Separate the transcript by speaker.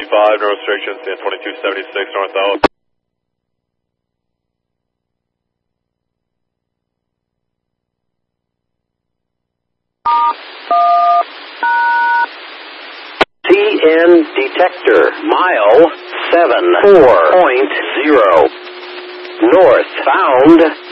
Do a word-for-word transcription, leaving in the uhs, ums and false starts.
Speaker 1: five, no restrictions, and twenty-two seventy-six north out.
Speaker 2: T N detector, mile seven four point zero. North, found